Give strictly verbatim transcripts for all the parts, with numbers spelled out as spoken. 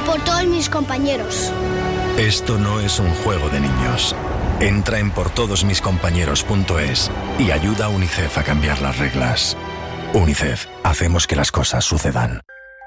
por todos mis compañeros. Esto no es un juego de niños. Entra en por todos mis compañeros punto es y ayuda a UNICEF a cambiar las reglas. UNICEF, hacemos que las cosas sucedan.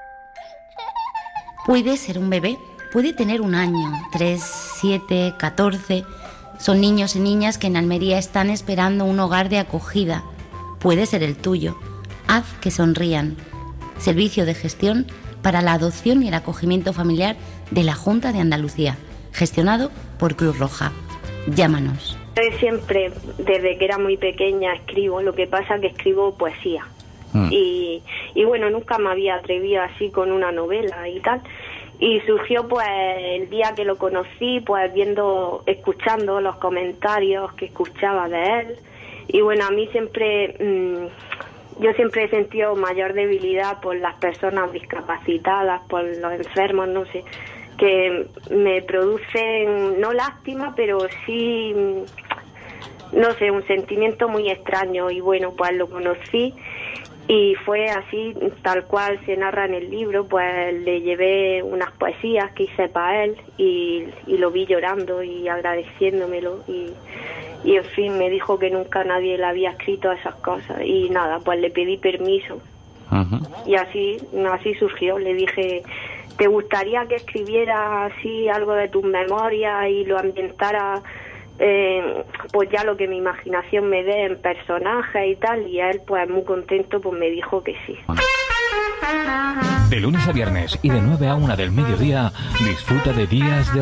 Puede ser un bebé, puede tener un año, tres, siete, catorce. Son niños y niñas que en Almería están esperando un hogar de acogida. Puede ser el tuyo. Haz que sonrían. Servicio de gestión para la adopción y el acogimiento familiar de la Junta de Andalucía, gestionado por Cruz Roja. Llámanos. Yo siempre, desde que era muy pequeña, escribo. Lo que pasa es que escribo poesía. Mm. Y, y bueno, nunca me había atrevido así con una novela y tal. Y surgió pues el día que lo conocí, pues viendo, escuchando los comentarios que escuchaba de él. Y bueno, a mí siempre, mmm, yo siempre he sentido mayor debilidad por las personas discapacitadas, por los enfermos, no sé, que me producen, no lástima, pero sí, no sé, un sentimiento muy extraño. Y bueno, pues lo conocí. Y fue así, tal cual se narra en el libro, pues le llevé unas poesías que hice para él y, y lo vi llorando y agradeciéndomelo y, y en fin, me dijo que nunca nadie le había escrito esas cosas y nada, pues le pedí permiso. Uh-huh. Y así, así surgió, le dije, ¿te gustaría que escribiera así algo de tus memorias y lo ambientara? Eh, pues ya lo que mi imaginación me dé en personajes y tal, y a él pues muy contento pues me dijo que sí. De lunes a viernes y de nueve a una del mediodía disfruta de Días de